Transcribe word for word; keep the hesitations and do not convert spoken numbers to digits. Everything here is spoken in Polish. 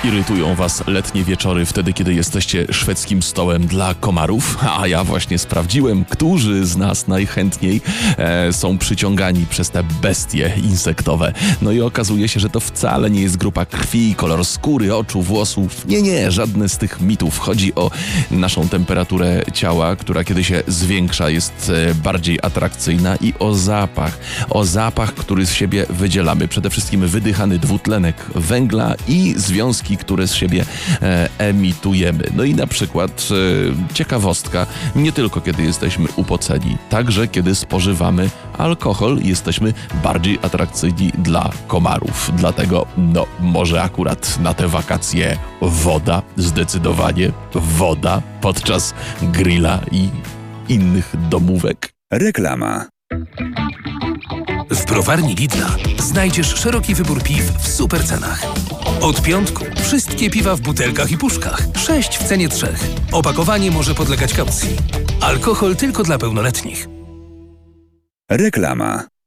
Irytują Was letnie wieczory wtedy, kiedy jesteście szwedzkim stołem dla komarów? A ja właśnie sprawdziłem, którzy z nas najchętniej e, są przyciągani przez te bestie insektowe. No i okazuje się, że to wcale nie jest grupa krwi, kolor skóry, oczu, włosów. Nie, nie, żadne z tych mitów. Chodzi o naszą temperaturę ciała, która kiedy się zwiększa, jest e, bardziej atrakcyjna, i o zapach. O zapach, który z siebie wydzielamy. Przede wszystkim wydychany dwutlenek węgla i związki, które z siebie e, emitujemy. No i na przykład e, ciekawostka, nie tylko kiedy jesteśmy upoceni, także kiedy spożywamy alkohol, jesteśmy bardziej atrakcyjni dla komarów. Dlatego, no, może akurat na te wakacje woda, zdecydowanie woda podczas grilla i innych domówek. Reklama. W browarni Lidla znajdziesz szeroki wybór piw w super cenach. Od piątku wszystkie piwa w butelkach i puszkach. Sześć w cenie trzech. Opakowanie może podlegać kaucji. Alkohol tylko dla pełnoletnich. Reklama.